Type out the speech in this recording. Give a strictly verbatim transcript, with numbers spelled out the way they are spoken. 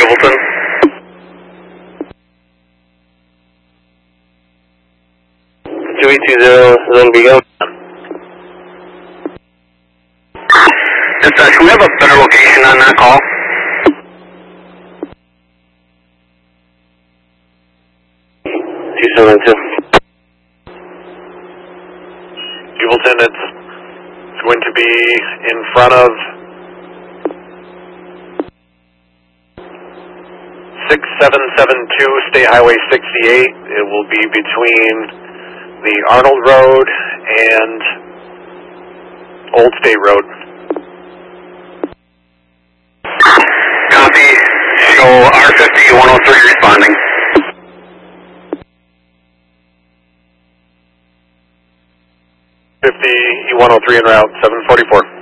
Jubelton. two eight two zero, Zone Vigo. Dispatch, can we have a better location on that call? two seven two. Jubelton, it's, it's going to be in front of six seven seven two State Highway sixty-eight. It will be between the Arnold Road and Old State Road. Copy. Show R fifty one oh three responding. fifty E one oh three en route, seven forty-four.